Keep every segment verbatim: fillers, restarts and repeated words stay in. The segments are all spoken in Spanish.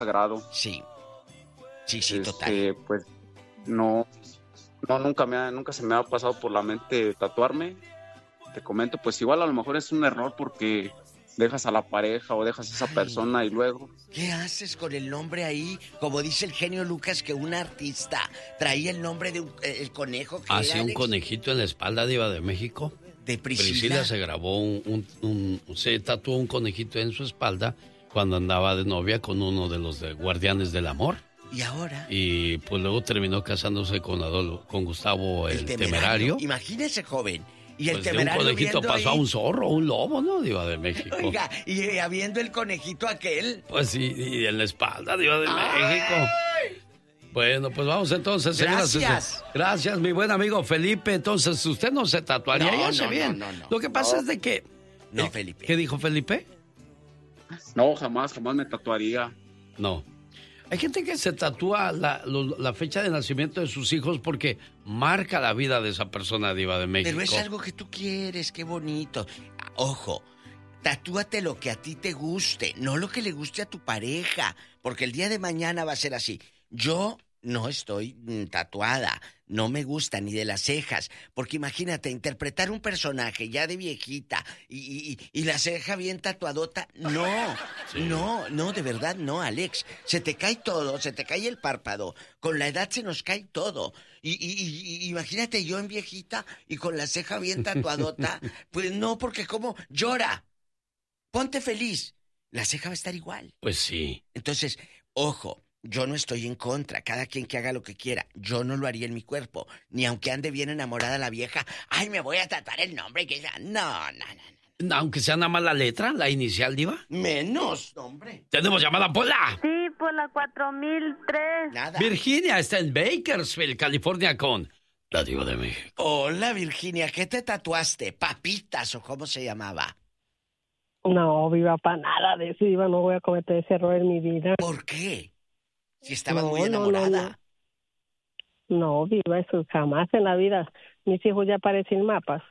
sagrado. Sí, sí, sí, Este, total. pues no, no, nunca me ha, nunca se me ha pasado por la mente tatuarme. Te comento, pues igual a lo mejor es un error porque dejas a la pareja o dejas a esa Ay, persona y luego. ¿qué haces con el nombre ahí? Como dice el genio Lucas, que un artista traía el nombre de un, eh, el conejo que era Hacía un Alex, conejito en la espalda, Diva de México. de Priscila Priscila. se grabó un, un, un- se tatuó un conejito en su espalda cuando andaba de novia con uno de los de Guardianes del Amor. Y ahora, Y pues luego terminó casándose con Adolfo, con Gustavo el, el temerario. temerario. Imagínese, joven. Y el Pues de un temerario conejito viendo pasó ahí, a un zorro, un lobo, ¿no? Diva de México. oiga, y eh, habiendo el conejito aquel. Pues sí, y en la espalda, Diva de ¡Ay! México. Bueno, pues vamos entonces, señoras. Gracias. Gracias, mi buen amigo Felipe. Entonces, usted no se tatuaría, No, ya sé no, bien. no, no, no. Lo que pasa No. es de que... No, eh, Felipe. ¿Qué dijo Felipe? No, jamás, jamás me tatuaría. No. Hay gente que se tatúa la, lo- la fecha de nacimiento de sus hijos porque marca la vida de esa persona, Diva de México. Pero es algo que tú quieres, qué bonito. Ah, ojo, tatúate lo que a ti te guste, no lo que le guste a tu pareja, porque el día de mañana va a ser así. Yo no estoy mm, tatuada, no me gusta ni de las cejas, porque imagínate, interpretar un personaje ya de viejita y, y- y la ceja bien tatuadota, no, Sí. no, no, de verdad no, Alex. Se te cae todo, se te cae el párpado, con la edad se nos cae todo. Y, y- y- y imagínate yo en viejita y con la ceja bien tatuadota, pues no, porque como llora, ponte feliz, la ceja va a estar igual. Pues sí. Entonces, ojo, yo no estoy en contra, cada quien que haga lo que quiera. Yo no lo haría en mi cuerpo, ni aunque ande bien enamorada la vieja. Ay, me voy a tatuar el nombre que ella. No, no, no, no. Aunque sea nada más la letra, la inicial, Diva. Menos, hombre. Tenemos llamada, Pola. Sí, por la cuatro mil tres. Nada. Virginia está en Bakersfield, California, con la Diva de México. Hola, Virginia, ¿qué te tatuaste? ¿Papitas o cómo se llamaba? No, viva para nada de eso, viva, no voy a cometer ese error en mi vida. ¿Por qué? Si estabas No, muy no, enamorada. no, No, viva, eso jamás en la vida. Mis hijos ya parecen mapas.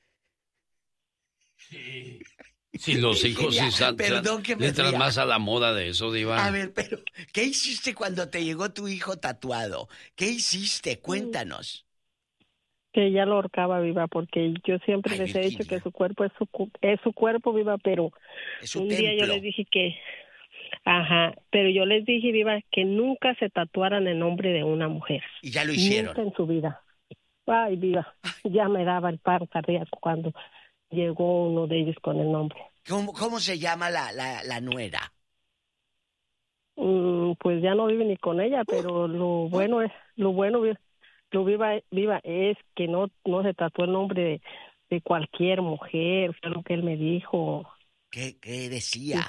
Si los hijos sí Virginia, están, perdón que me entran ría. más a la moda de eso, Diva. A ver, pero, ¿qué hiciste cuando te llegó tu hijo tatuado? ¿Qué hiciste? Cuéntanos. Que ella lo ahorcaba, viva, porque yo siempre Ay, les he dicho Virginia. que su cuerpo es su, cu- es su cuerpo, viva, pero Es su un templo. día yo les dije que, ajá, pero yo les dije, viva, que nunca se tatuaran el nombre de una mujer. Y ya lo hicieron. Nunca en su vida. Ay, viva, ya me daba el paro cardíaco cuando llegó uno de ellos con el nombre. ¿Cómo, cómo se llama la, la, la nuera? Mm, pues ya no vive ni con ella, pero lo bueno es, lo bueno, vi- lo viva, viva es que no, no se tatuó el nombre de, de cualquier mujer, fue lo que él me dijo. ¿Qué, qué decía?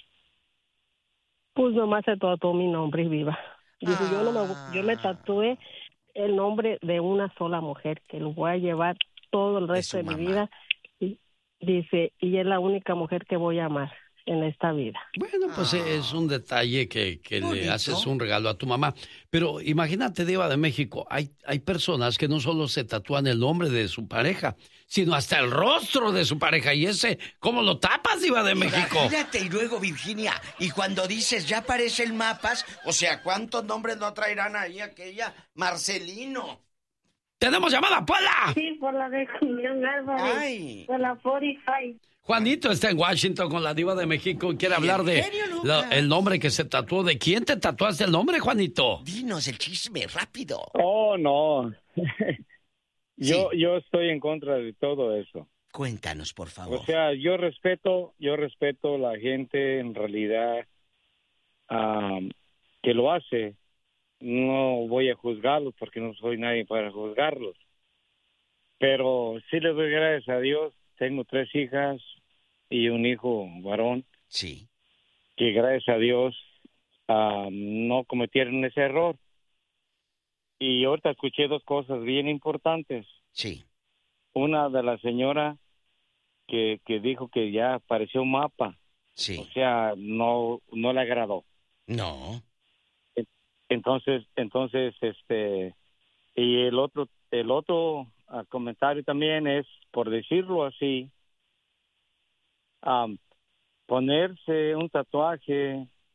Pues nomás se tatuó mi nombre, viva. Dijo, yo no me, yo me Ah. tatué el nombre de una sola mujer, que lo voy a llevar todo el resto su de, mi mamá. vida. Y dice, y es la única mujer que voy a amar en esta vida. Bueno, pues Ah. es un detalle que, que le Bonito. haces un regalo a tu mamá. Pero imagínate, Diva de México, hay, hay personas que no solo se tatúan el nombre de su pareja, sino hasta el rostro de su pareja. Y ese, ¿cómo lo tapas, Diva de México? Imagínate, y luego, Virginia, y cuando dices, ya aparece el mapas, o sea, ¿cuántos nombres no traerán ahí aquella? Marcelino. ¡Tenemos llamada, Pola! Sí, por la de Julián Álvarez, Ay. por la cuarenta y cinco. Juanito está en Washington con la Diva de México y quiere Y hablar el de genio Lucas. la- el nombre que se tatuó. ¿De quién te tatuaste el nombre, Juanito? Dinos el chisme, rápido. Oh, no. yo, Sí. yo estoy en contra de todo eso. Cuéntanos, por favor. O sea, yo respeto, yo respeto la gente en realidad am, que lo hace. No voy a juzgarlos porque no soy nadie para juzgarlos. Pero sí le doy gracias a Dios. Tengo tres hijas y un hijo varón Sí. que gracias a Dios am, no cometieron ese error. Y ahorita escuché dos cosas bien importantes. Sí. Una de la señora que, que dijo que ya apareció un mapa, Sí. o sea, no no le agradó. No. Entonces, entonces, este, y el otro, el otro ah, comentario también es, por decirlo así, am, ponerse un tatuaje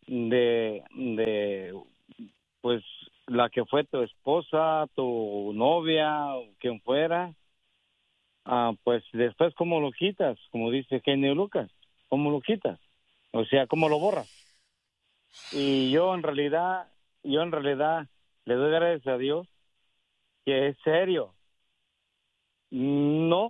de, de, pues, la que fue tu esposa, tu novia, o quien fuera, ah, pues después cómo lo quitas, como dice Genio Lucas, cómo lo quitas, o sea, cómo lo borras. Y yo en realidad, yo en realidad le doy gracias a Dios que es serio. No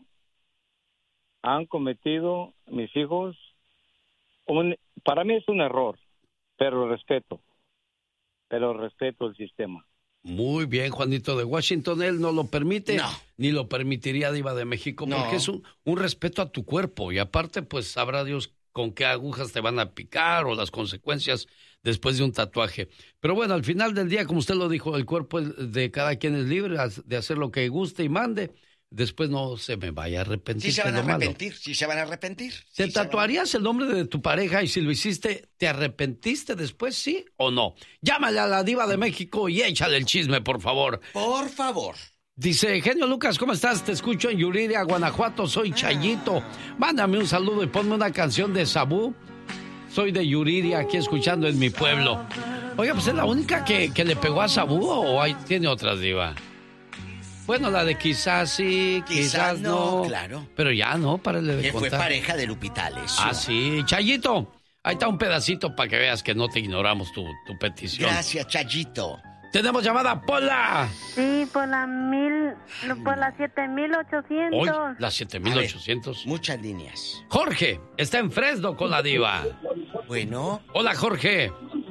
han cometido mis hijos, un, para mí es un error, pero respeto, pero respeto el sistema. Muy bien, Juanito de Washington, él no lo permite, no. ni lo permitiría Diva de México, no. porque es un, un respeto a tu cuerpo, y aparte, pues sabrá Dios con qué agujas te van a picar o las consecuencias después de un tatuaje. Pero bueno, al final del día, como usted lo dijo, el cuerpo de cada quien es libre de hacer lo que guste y mande. Después no se me vaya a arrepentir. Sí se van a malo. arrepentir, sí se van a arrepentir. ¿Te sí tatuarías el nombre de tu pareja y si lo hiciste, te arrepentiste después, sí o no? Llámale a la Diva de México y échale el chisme, por favor. Por favor. Dice, Genio Lucas, ¿cómo estás? Te escucho en Yuriria, Guanajuato, soy Chayito. Mándame un saludo y ponme una canción de Sabú. Soy de Yuriria, aquí escuchando en mi pueblo. Oiga, pues es la única que, que le pegó a Sabú o hay, tiene otras, Diva. Bueno, la de quizás sí, quizás, quizás no, no. Claro. Pero ya no, párale de que contar. Fue pareja de Lupita Alessio. Ah, sí. Chayito, ahí está un pedacito para que veas que no te ignoramos tu, tu petición. Gracias, Chayito. Tenemos llamada, Pola. Sí, por la mil, por la siete mil ochocientos. Hoy, la siete mil ochocientos. Muchas líneas. Jorge, está en Fresno con la Diva. Bueno. Hola, Jorge.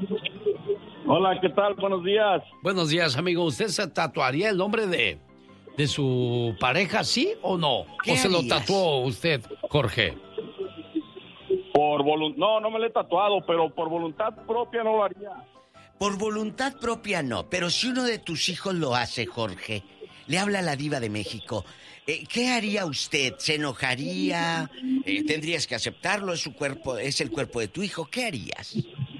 Hola, ¿qué tal? Buenos días. Buenos días, amigo. ¿Usted se tatuaría el nombre de, de su pareja, sí o no? ¿O se lo tatuó usted, Jorge? Por voluntad, no, no me lo he tatuado, pero por voluntad propia no lo haría. Por voluntad propia no, pero si uno de tus hijos lo hace, Jorge, le habla a la Diva de México, eh, ¿qué haría usted? ¿Se enojaría? Eh, ¿Tendrías que aceptarlo? ¿Es su cuerpo, es el cuerpo de tu hijo? ¿Qué harías?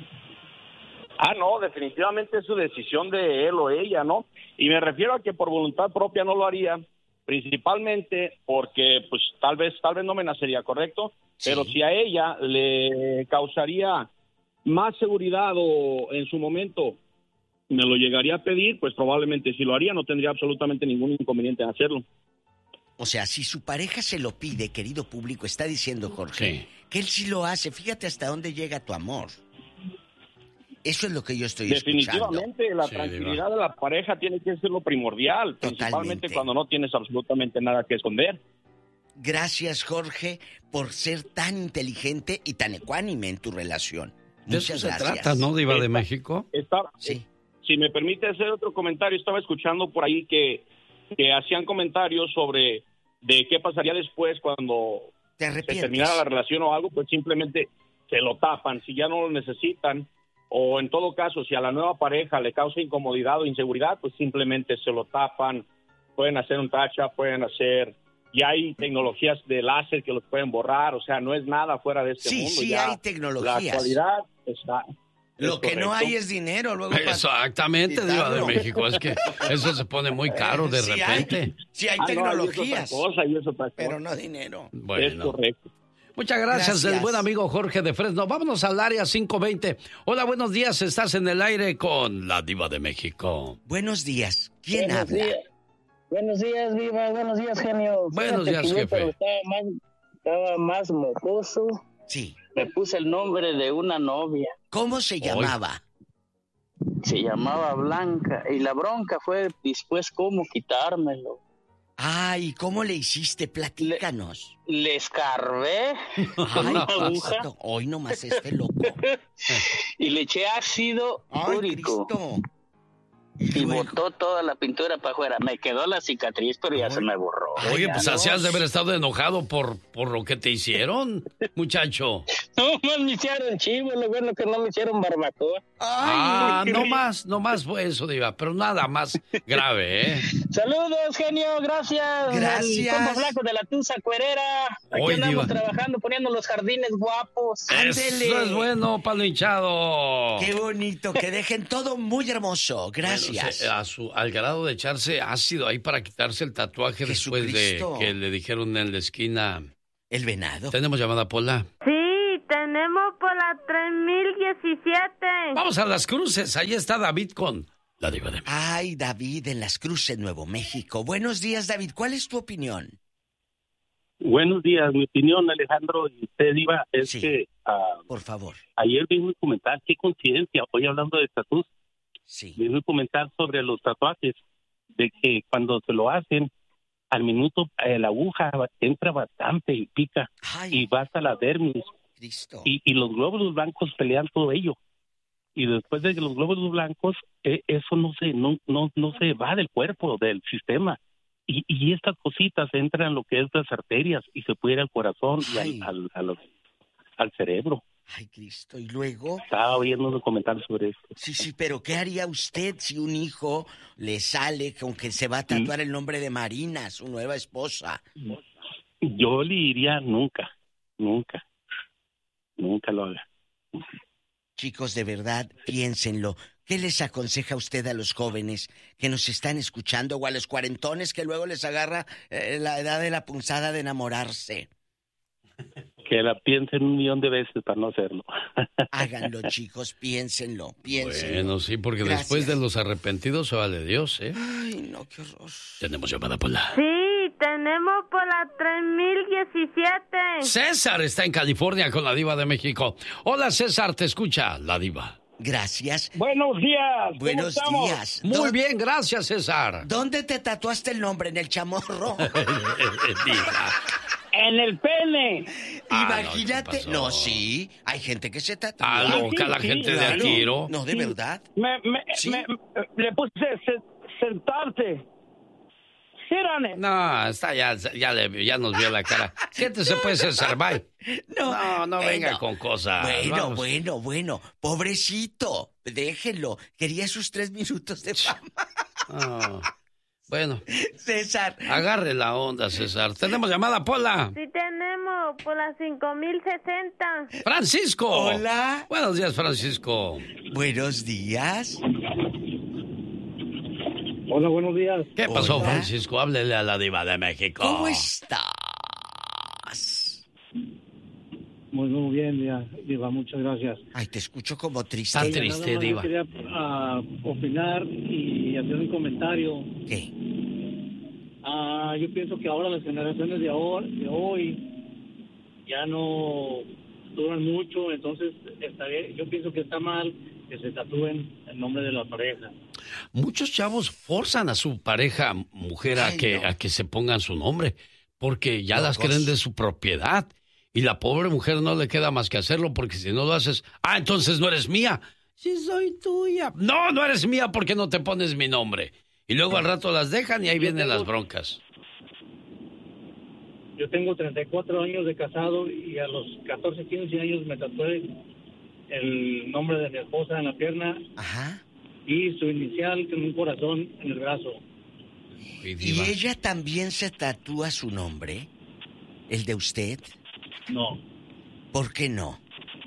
Ah, no, definitivamente es su decisión de él o ella, ¿no? Y me refiero a que por voluntad propia no lo haría, principalmente porque, pues, tal vez, tal vez no me nacería, ¿correcto? Sí. Pero si a ella le causaría más seguridad o en su momento me lo llegaría a pedir, pues probablemente si lo haría no tendría absolutamente ningún inconveniente en hacerlo. O sea, si su pareja se lo pide, querido público, está diciendo Jorge, sí, que él sí lo hace. Fíjate hasta dónde llega tu amor. Eso es lo que yo estoy Definitivamente, escuchando. la sí, tranquilidad de la pareja tiene que ser lo primordial, Totalmente. Principalmente cuando no tienes absolutamente nada que esconder. Gracias, Jorge, por ser tan inteligente y tan ecuánime en tu relación. De Muchas eso gracias. se trata, ¿no, Diva de México? Está, sí. Si me permite hacer otro comentario, estaba escuchando por ahí que, que hacían comentarios sobre de qué pasaría después cuando se terminara la relación o algo, pues simplemente se lo tapan, si ya no lo necesitan, o en todo caso, si a la nueva pareja le causa incomodidad o inseguridad, pues simplemente se lo tapan, pueden hacer un tacha, pueden hacer... Ya hay tecnologías de láser que los pueden borrar, o sea, no es nada fuera de este sí, mundo. Sí, sí hay tecnologías. La actualidad está... Lo que correcto. No hay es dinero. Luego Exactamente, Diva de México. Es que eso se pone muy caro de sí repente. Hay, sí hay ah, tecnologías, no, cosa, cosa. pero no dinero. Bueno. Es correcto. Muchas gracias, gracias, el buen amigo Jorge de Fresno. Vámonos al área cinco veinte. Hola, buenos días. Estás en el aire con la Diva de México. Buenos días. ¿Quién buenos habla? Días. Buenos días, Diva. Buenos días, genio. Buenos Fíjate días, jefe. Yo, estaba, más, estaba más mojoso. Sí. Me puse el nombre de una novia. ¿Cómo se llamaba? Se llamaba Blanca. Y la bronca fue después cómo quitármelo. Ay, ¿cómo le hiciste? Platícanos. Le, le escarbé con una aguja. Hoy nomás este loco. Y le eché ácido Ay, úrico. Cristo. Y, y botó toda la pintura para afuera. Me quedó la cicatriz, pero ya Oye. se me borró. Oye, pues así has de haber estado enojado por, por lo que te hicieron, muchacho. No más me hicieron chivo, lo bueno que no me hicieron barbacoa. Ah, Ay, no más, no más fue eso, Diva, pero nada más grave, ¿eh? Saludos, genio, gracias. Gracias. Como flaco de la Tusa Cuerera. Aquí Oye, andamos Diva. trabajando, poniendo los jardines guapos. Ándele. Eso es bueno, palo hinchado. Qué bonito, que dejen todo muy hermoso. Gracias. Bueno, se, a su, al grado de echarse ácido ahí para quitarse el tatuaje después de que le dijeron en la esquina. El venado. ¿Tenemos llamada, Pola? Sí, ten, tenemos por la tres mil diecisiete. Vamos a Las Cruces, ahí está David con la Diva de México. Ay, David, en Las Cruces, Nuevo México. Buenos días, David. ¿Cuál es tu opinión? Buenos días. Mi opinión, Alejandro, y usted, Diva, es Sí. que uh, Por favor. ayer vimos comentar, qué coincidencia, hoy hablando de tatuajes, Sí. vimos comentar sobre los tatuajes, de que cuando se lo hacen, al minuto eh, la aguja entra bastante y pica, Ay, y va hasta la dermis, Cristo. y, y los glóbulos blancos pelean todo ello. Y después de que los glóbulos blancos, eh, eso no se, no, no, no se va del cuerpo, del sistema. Y, y estas cositas entran en lo que es las arterias y se puede ir al corazón y Ay. al, al, al, al cerebro. Ay, Cristo. Y luego... Estaba oyendo unos comentarios sobre esto. Sí, sí, pero ¿qué haría usted si un hijo le sale con que se va a tatuar el nombre de Marina, su nueva esposa? Yo le diría nunca, nunca, nunca lo haga. Chicos, de verdad, piénsenlo. ¿Qué les aconseja usted a los jóvenes que nos están escuchando o a los cuarentones que luego les agarra eh, la edad de la punzada de enamorarse? Que la piensen un millón de veces para no hacerlo. Háganlo, chicos, piénsenlo, piénsenlo. Bueno, sí, porque Gracias. después de los arrepentidos se vale Dios, ¿eh? Ay, no, qué horror. Tenemos llamada por la... Sí, tenemos por la tres mil diecisiete. César está en California con la Diva de México. Hola, César, te escucha la Diva. Gracias. Buenos días. ¿cómo Buenos estamos? días. Muy ¿Dó- bien, gracias, César. ¿Dónde te tatuaste el nombre? ¿En el chamorro? Diva. En el pene. Ah, no, Imagínate. ¿qué pasó? No, sí. Hay gente que se tatúa. Ah, loca sí, la sí, gente de claro. a tiro. No, de verdad. Me, me, ¿Sí? me- le puse se- sentarte. Sírane. No, está ya, ya, le- ya nos vio la cara. Siéntese pues, César, bye. No, no venga bueno. con cosas. Bueno, Vamos. bueno, bueno. Pobrecito. Déjenlo. Quería sus tres minutos de fama. Ah, bueno, César. agarre la onda, César. Tenemos llamada, Pola. Sí, tenemos por la cinco mil sesenta. Francisco. Hola. Buenos días, Francisco. Buenos días. Hola, buenos días. ¿Qué pasó, Hola. Francisco? Háblele a la Diva de México. ¿Cómo estás? Muy, muy bien, Diva. Diva, muchas gracias. Ay, te escucho como triste. Está triste. Nada más Diva. Quería ah, opinar y hacer un comentario. ¿Qué? Ah, yo pienso que ahora las generaciones de ahora, de hoy ya no duran mucho, entonces está bien. Yo pienso que está mal que se tatúen el nombre de la pareja. Muchos chavos forzan a su pareja mujer a Ay, que, no. a que se pongan su nombre, porque ya las Locos. creen de su propiedad. Y la pobre mujer no le queda más que hacerlo, porque si no lo haces, ah, entonces no eres mía. Sí, soy tuya. No, no eres mía porque no te pones mi nombre. Y luego al rato las dejan y ahí vienen las broncas. Yo tengo treinta y cuatro años de casado y a los catorce, quince años me tatué el nombre de mi esposa en la pierna Ajá. y su inicial con un corazón en el brazo. Y ¿Y diva, ella también se tatúa su nombre? ¿El de usted? No. ¿Por qué no?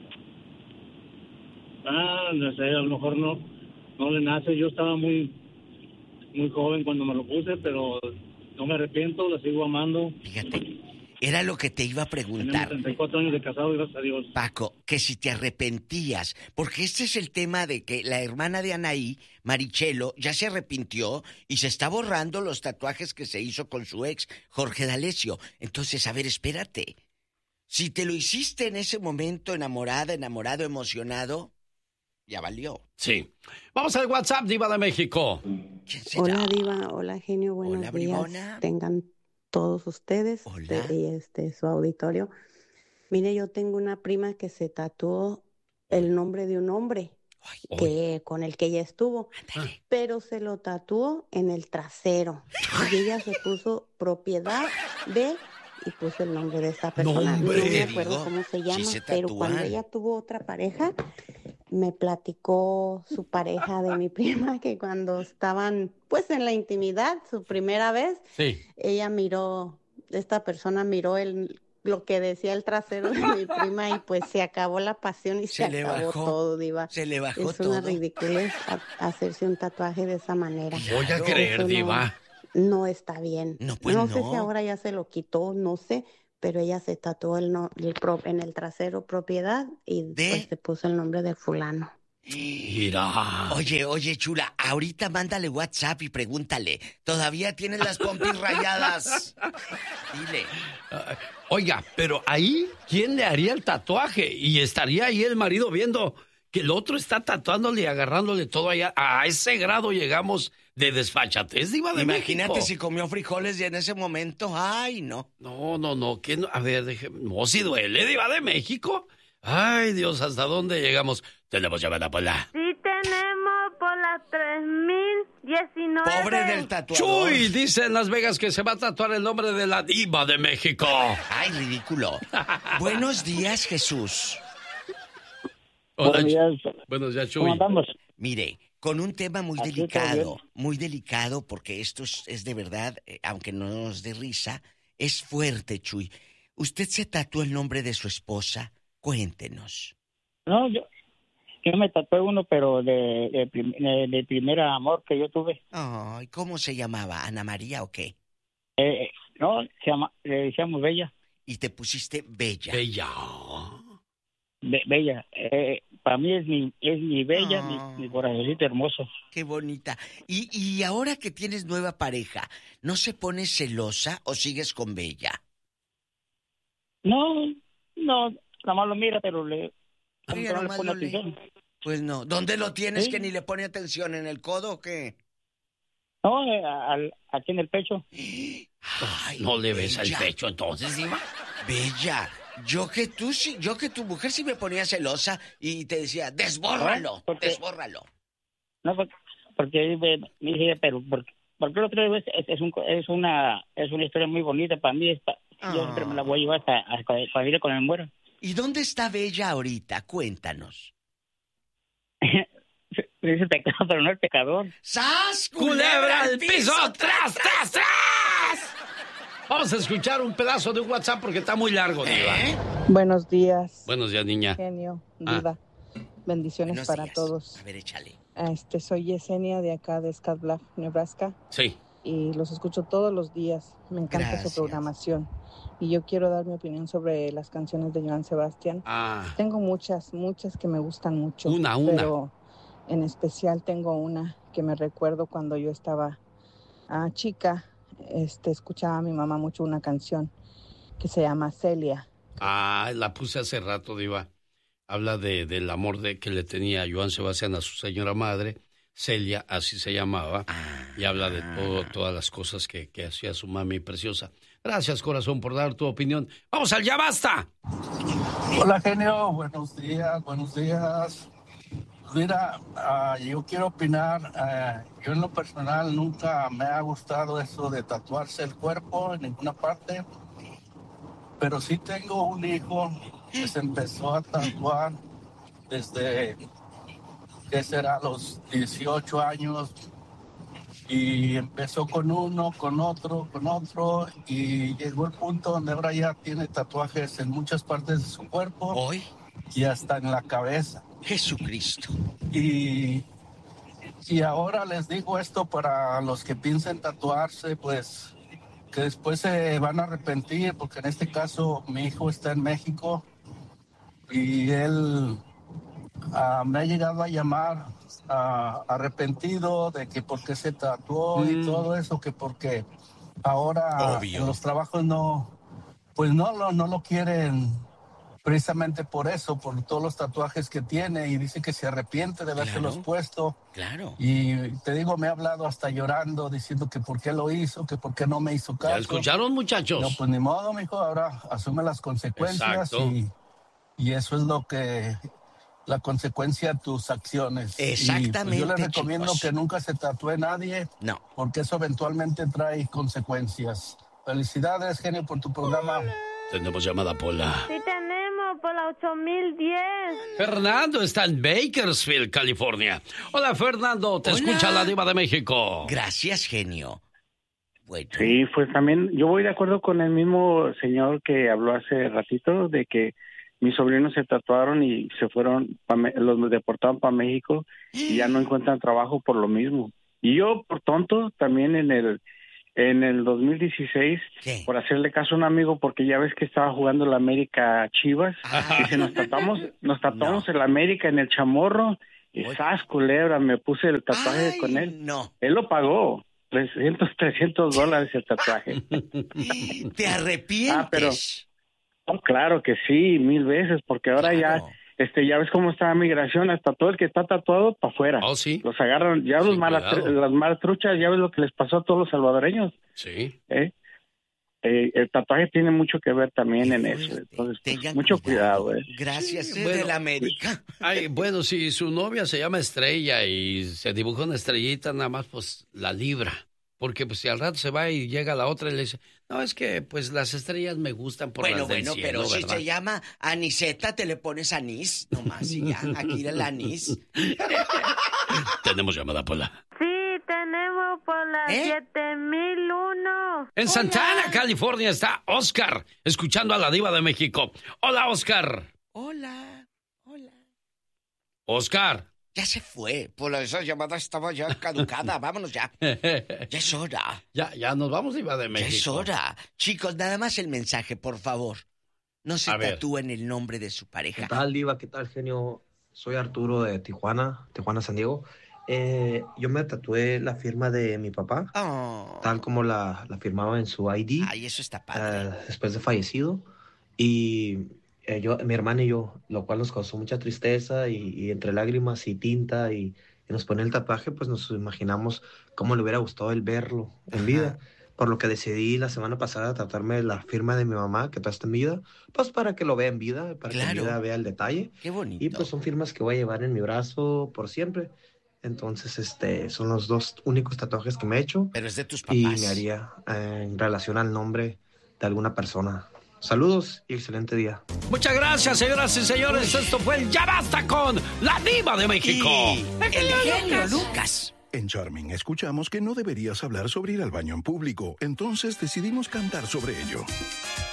Ah, no sé, a lo mejor no, no le nace. Yo estaba muy, muy joven cuando me lo puse, pero no me arrepiento, la sigo amando. Fíjate, era lo que te iba a Tenemos preguntar, treinta y cuatro años de casado y gracias a Dios. Paco, que si te arrepentías, porque este es el tema de que la hermana de Anaí, Marichelo, ya se arrepintió y se está borrando los tatuajes que se hizo con su ex, Jorge D'Alessio. Entonces, a ver, espérate. Si te lo hiciste en ese momento enamorada, enamorado, emocionado, ya valió. sí. Vamos al WhatsApp, Diva de México. ¿Quién será? Hola Diva, hola Genio, buenos Hola, días. bribona. Tengan todos ustedes Hola. de- y este su auditorio. Mire, yo tengo una prima que se tatuó el nombre de un hombre Ay, que con el que ella estuvo, ándale. pero se lo tatuó en el trasero y ella se puso propiedad de y puso el nombre de esa persona. No, hombre, me acuerdo digo, cómo se sí llama, se pero cuando tatúan. ella tuvo otra pareja, me platicó su pareja de mi prima que cuando estaban pues en la intimidad, su primera vez, Sí. ella miró, esta persona miró el lo que decía el trasero de mi prima y pues se acabó la pasión y se, Se le acabó bajó. todo, Diva. Se le bajó Es todo. una ridiculez a- hacerse un tatuaje de esa manera. Voy a Claro. creer, Eso no- Diva. No está bien. No, pues no sé no. si ahora ya se lo quitó, no sé, pero ella se tatuó el no, el pro, en el trasero propiedad y ¿De? pues se puso el nombre de fulano. Mira. Oye, oye, chula, ahorita mándale WhatsApp y pregúntale, ¿todavía tienes las pompis rayadas? Dile. Uh, oiga, pero ahí, ¿quién le haría el tatuaje? Y estaría ahí el marido viendo que el otro está tatuándole y agarrándole todo allá. A ese grado llegamos de desfachatez, Diva de Imagínate México. si comió frijoles y en ese momento, ay, no. No, no, no, que no, a ver, déjeme, no, si duele, Diva de México. Ay, Dios, ¿hasta dónde llegamos? Tenemos llamada por la... Sí tenemos por las tres mil diecinueve. Pobre del tatuador. Chuy, dice en Las Vegas que se va a tatuar el nombre de la Diva de México. Ay, ridículo. Buenos días, Jesús. Hola, Buenos días. Buenos días, Chuy. ¿Cómo andamos? Mire, con un tema muy Aquí delicado, está muy delicado, porque esto es, es de verdad, eh, aunque no nos dé risa, es fuerte, Chuy. ¿Usted se tatuó el nombre de su esposa? Cuéntenos. No, yo, yo me tatué uno, pero de, de, prim- de- de primer amor que yo tuve. Ay, ¿cómo se llamaba? ¿Ana María o qué? Eh, no, se llama, le decíamos Bella. Y te pusiste Bella. Bella. Be- Bella. Eh, para mí es mi, es mi Bella, Ah. mi, mi corazoncito hermoso. Qué bonita. Y, y ahora que tienes nueva pareja, ¿no se pone celosa o sigues con Bella? No, no, nada más lo mira, pero le, como Oiga, que no le nomás pone lo lee. atención. Pues no. ¿Dónde lo tienes Sí. que ni le pone atención? ¿En el codo o qué? No, eh, al- aquí en el pecho. Ay, No le besa el Bella. pecho entonces, Diva. Bella, yo que tú sí, yo que tu mujer sí me ponía celosa y te decía, desbórralo, ¿Ah? ¿Por qué? desbórralo. No, porque, porque me, me dije, pero porque, porque la otra vez es, es, un, es una es una historia muy bonita para mí. Es pa- Ah. Yo siempre me la voy a llevar hasta, hasta para ir con el muera. ¿Y dónde está Bella ahorita? Cuéntanos. Dice pecado, pero no es pecador. ¡Sas, ¡Culebra al piso! ¡Tras, tras, tras! Vamos a escuchar un pedazo de un WhatsApp porque está muy largo, Diva. ¿Eh? Buenos días, Buenos días, niña. genio, Ah. diva. Bendiciones Buenos para días. todos. A ver, échale. Este, soy Yesenia de acá de Scott Bluff, Nebraska, Sí. y los escucho todos los días. Me encanta Gracias. su programación. Y yo quiero dar mi opinión sobre las canciones de Joan Sebastián. Ah, Tengo muchas, muchas que me gustan mucho. Una, una. Pero en especial tengo una que me recuerdo cuando yo estaba ah, chica. Este, escuchaba a mi mamá mucho una canción que se llama Celia. ah, la puse hace rato, Diva. Habla de, del amor de, que le tenía Joan Sebastián a su señora madre, Celia, así se llamaba, y habla de todo, todas las cosas que, que hacía su mami preciosa. Gracias, corazón, por dar tu opinión. ¡Vamos al Ya Basta! Hola, genio. Buenos días, buenos días. Mira, ah, yo quiero opinar. ah, yo en lo personal nunca me ha gustado eso de tatuarse el cuerpo en ninguna parte. Pero sí tengo un hijo que se empezó a tatuar desde, ¿qué será? Los dieciocho años. Y empezó con uno, con otro, con otro. Y llegó el punto donde ahora ya tiene tatuajes en muchas partes de su cuerpo. ¿Hoy? Y hasta en la cabeza. Jesucristo. Y, y ahora les digo esto para los que piensen tatuarse, pues que después se van a arrepentir, porque en este caso mi hijo está en México y él ah, me ha llegado a llamar ah, arrepentido de que por qué se tatuó y Mm. todo eso, que porque ahora Obvio. en los trabajos no, pues no lo, no lo quieren. Precisamente por eso, por todos los tatuajes que tiene, y dice que se arrepiente de habérselos Claro. puesto. Claro. Y te digo, me ha hablado hasta llorando, diciendo que por qué lo hizo, que por qué no me hizo caso. ¿Ya escucharon, muchachos? No, pues ni modo, mijo, ahora asume las consecuencias. Exacto. y, y eso es lo que, la consecuencia de tus acciones. Y, pues, Exactamente, yo les recomiendo chicos. que nunca se tatúe nadie, No. porque eso eventualmente trae consecuencias. Felicidades, genio, por tu programa. Tenemos llamada Pola. Sí tenemos por la ocho mil diez. Fernando está en Bakersfield, California. Hola, Fernando, te Hola. escucha la Diva de México. Gracias, genio. Bueno. Sí, pues también yo voy de acuerdo con el mismo señor que habló hace ratito de que mis sobrinos se tatuaron y se fueron, pa Me- los deportaron para México y ya no encuentran trabajo por lo mismo. Y yo, por tonto, también en el en el dos mil dieciséis, ¿qué? Por hacerle caso a un amigo, porque ya ves que estaba jugando la América Chivas. Ah. Dice, nos tatuamos, nos tatuamos no. en la América, en el chamorro, y ¡zas, culebra! Me puse el tatuaje Ay, con él. No. Él lo pagó. trescientos, trescientos dólares el tatuaje. ¿Te arrepientes? Ah, pero, oh, claro que sí, mil veces, porque ahora claro. ya... Este, ya ves cómo está la migración, hasta todo el que está tatuado para afuera. Oh, sí. Los agarran, ya sí, los malas, las malas truchas, ya ves lo que les pasó a todos los salvadoreños. Sí. ¿Eh? Eh, el tatuaje tiene mucho que ver también en eso. Entonces, pues, mucho cuidado. cuidado ¿eh? Gracias, sí, bueno, de la América. Ay, bueno, si su novia se llama Estrella y se dibuja una estrellita, nada más, pues la libra. Porque pues si al rato se va y llega la otra y le dice, no, es que pues las estrellas me gustan por bueno, las del bueno, cielo, pero ¿verdad? Si se llama Aniseta, te le pones anís, nomás y ya, aquí el anís. Tenemos llamada, Pola. Sí, tenemos por la ¿Eh? siete mil uno. En Santana, California está Oscar, escuchando a la Diva de México. Hola, Oscar. Hola, hola. Oscar. Ya se fue, por esa llamada estaba ya caducada, vámonos ya. Ya es hora. Ya, ya nos vamos, Diva de México. Ya es hora. Chicos, nada más el mensaje, por favor. No se tatúen el nombre de su pareja. ¿Qué tal, Diva? ¿Qué tal, genio? Soy Arturo de Tijuana, Tijuana, San Diego. Eh, yo me tatué la firma de mi papá, oh. tal como la, la firmaba en su I D. Ay, eso está padre. Uh, después de fallecido. Y... Eh, yo, mi hermana y yo, lo cual nos causó mucha tristeza y, y entre lágrimas y tinta y, y nos pone el tatuaje, pues nos imaginamos cómo le hubiera gustado el verlo en vida. Por lo que decidí la semana pasada tatuarme la firma de mi mamá, que todavía está en vida, pues para que lo vea en vida, para claro. que en vida vea el detalle. Qué bonito. Y pues son firmas que voy a llevar en mi brazo por siempre. Entonces, este, son los dos únicos tatuajes que me he hecho. Pero es de tus papás. Y me haría eh, en relación al nombre de alguna persona. Saludos y excelente día. Muchas gracias, señoras y señores. Uy. Esto fue el Ya Basta con la Diva de México. Y el genio Lucas. Lucas. En Charming escuchamos que no deberías hablar sobre ir al baño en público. Entonces decidimos cantar sobre ello.